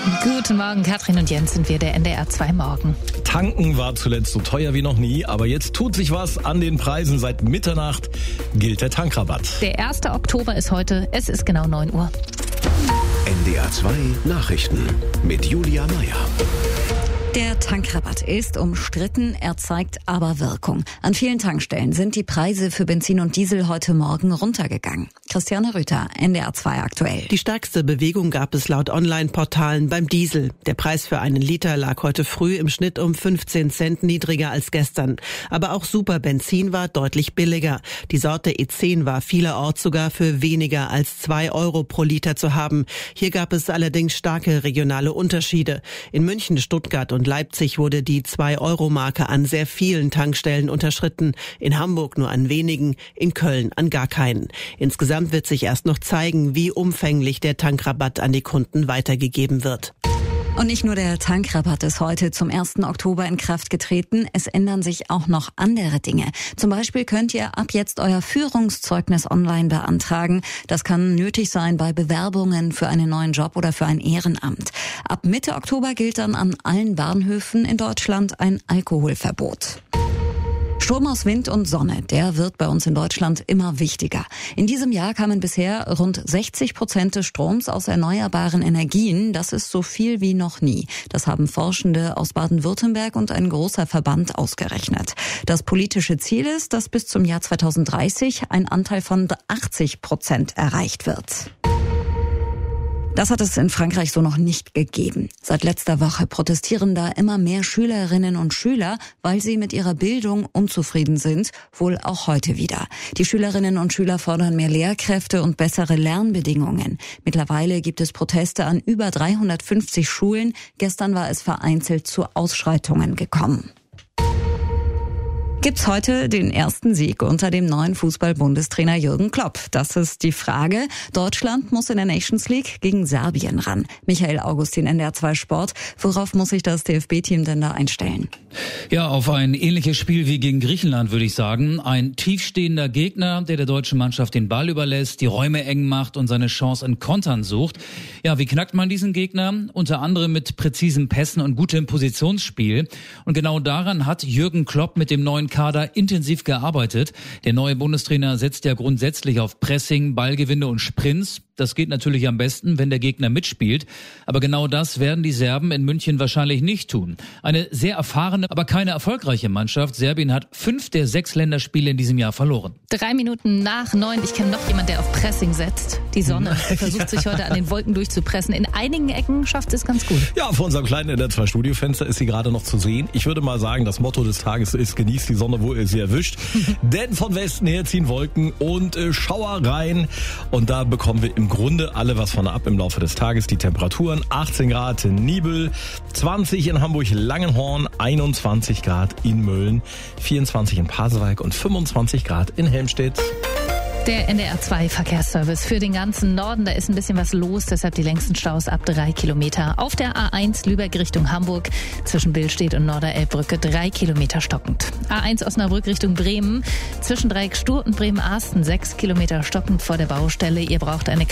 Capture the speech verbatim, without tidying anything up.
Guten Morgen, Katrin und Jens sind wir, der N D R zwei Morgen. Tanken war zuletzt so teuer wie noch nie, aber jetzt tut sich was an den Preisen. Seit Mitternacht gilt der Tankrabatt. Der erste Oktober ist heute, es ist genau neun Uhr. N D R zwei Nachrichten mit Julia Meyer. Der Tankrabatt ist umstritten, er zeigt aber Wirkung. An vielen Tankstellen sind die Preise für Benzin und Diesel heute Morgen runtergegangen. Christiane Rüther, N D R zwei aktuell. Die stärkste Bewegung gab es laut Online-Portalen beim Diesel. Der Preis für einen Liter lag heute früh im Schnitt um fünfzehn Cent niedriger als gestern. Aber auch Superbenzin war deutlich billiger. Die Sorte E zehn war vielerorts sogar für weniger als zwei Euro pro Liter zu haben. Hier gab es allerdings starke regionale Unterschiede. In München, Stuttgart und Leipzig wurde die zwei Euro Marke an sehr vielen Tankstellen unterschritten. In Hamburg nur an wenigen, in Köln an gar keinen. Insgesamt wird sich erst noch zeigen, wie umfänglich der Tankrabatt an die Kunden weitergegeben wird. Und nicht nur der Tankrabatt ist heute zum ersten Oktober in Kraft getreten, es ändern sich auch noch andere Dinge. Zum Beispiel könnt ihr ab jetzt euer Führungszeugnis online beantragen. Das kann nötig sein bei Bewerbungen für einen neuen Job oder für ein Ehrenamt. Ab Mitte Oktober gilt dann an allen Bahnhöfen in Deutschland ein Alkoholverbot. Strom aus Wind und Sonne, der wird bei uns in Deutschland immer wichtiger. In diesem Jahr kamen bisher rund sechzig Prozent des Stroms aus erneuerbaren Energien. Das ist so viel wie noch nie. Das haben Forschende aus Baden-Württemberg und ein großer Verband ausgerechnet. Das politische Ziel ist, dass bis zum Jahr zweitausenddreißig ein Anteil von achtzig Prozent erreicht wird. Das hat es in Frankreich so noch nicht gegeben. Seit letzter Woche protestieren da immer mehr Schülerinnen und Schüler, weil sie mit ihrer Bildung unzufrieden sind, wohl auch heute wieder. Die Schülerinnen und Schüler fordern mehr Lehrkräfte und bessere Lernbedingungen. Mittlerweile gibt es Proteste an über dreihundertfünfzig Schulen. Gestern war es vereinzelt zu Ausschreitungen gekommen. Gibt's heute den ersten Sieg unter dem neuen Fußball-Bundestrainer Jürgen Klopp? Das ist die Frage. Deutschland muss in der Nations League gegen Serbien ran. Michael Augustin, N D R zwei Sport. Worauf muss sich das D F B-Team denn da einstellen? Ja, auf ein ähnliches Spiel wie gegen Griechenland, würde ich sagen. Ein tiefstehender Gegner, der der deutschen Mannschaft den Ball überlässt, die Räume eng macht und seine Chance in Kontern sucht. Ja, wie knackt man diesen Gegner? Unter anderem mit präzisen Pässen und gutem Positionsspiel. Und genau daran hat Jürgen Klopp mit dem neuen Kader intensiv gearbeitet. Der neue Bundestrainer setzt ja grundsätzlich auf Pressing, Ballgewinne und Sprints. Das geht natürlich am besten, wenn der Gegner mitspielt. Aber genau das werden die Serben in München wahrscheinlich nicht tun. Eine sehr erfahrene, aber keine erfolgreiche Mannschaft. Serbien hat fünf der sechs Länderspiele in diesem Jahr verloren. Drei Minuten nach neun. Ich kenne noch jemand, der auf Pressing setzt. Die Sonne versucht sich heute an den Wolken durchzupressen. In einigen Ecken schafft es ganz gut. Ja, vor unserem kleinen N D R zwei Studiofenster ist sie gerade noch zu sehen. Ich würde mal sagen, das Motto des Tages ist: Genießt die Sonne, wo ihr sie erwischt. Denn von Westen her ziehen Wolken und äh, Schauer rein. Und da bekommen wir im Grunde alle was von ab im Laufe des Tages. Die Temperaturen: achtzehn Grad in Nibel, zwanzig in Hamburg-Langenhorn, einundzwanzig Grad in Mölln, vierundzwanzig in Pasewalk und fünfundzwanzig Grad in Helmstedt. Der N D R zwei Verkehrsservice für den ganzen Norden, da ist ein bisschen was los, deshalb die längsten Staus ab drei Kilometer. Auf der A eins Lübeck Richtung Hamburg zwischen Billstedt und Norderelbbrücke drei Kilometer stockend. A eins Osnabrück Richtung Bremen zwischen Dreieck Stur und Bremen-Arsten sechs Kilometer stockend vor der Baustelle. Ihr braucht eine